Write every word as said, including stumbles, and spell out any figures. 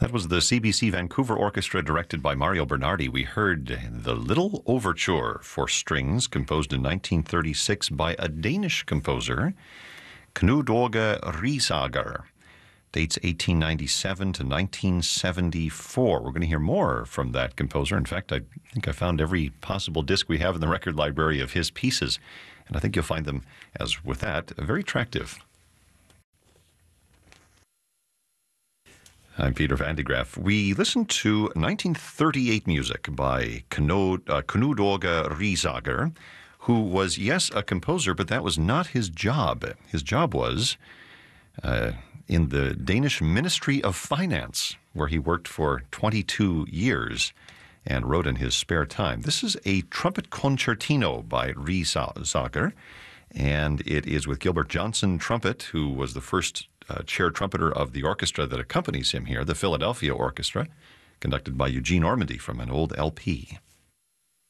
That was the C B C Vancouver Orchestra directed by Mario Bernardi. We heard the Little Overture for strings composed in nineteen thirty-six by a Danish composer, Knud Åge Riesager. Dates eighteen ninety-seven to nineteen seventy-four. We're going to hear more from that composer. In fact, I think I found every possible disc we have in the record library of his pieces, and I think you'll find them, as with that, very attractive. I'm Peter Van de Graaff. We listened to nineteen thirty-eight music by Knud, uh, Knud Åge Riesager, who was, yes, a composer, but that was not his job. His job was uh, in the Danish Ministry of Finance, where he worked for twenty-two years and wrote in his spare time. This is a trumpet concertino by Riesager, and it is with Gilbert Johnson trumpet, who was the first uh, chair trumpeter of the orchestra that accompanies him here, the Philadelphia Orchestra, conducted by Eugene Ormandy from an old L P.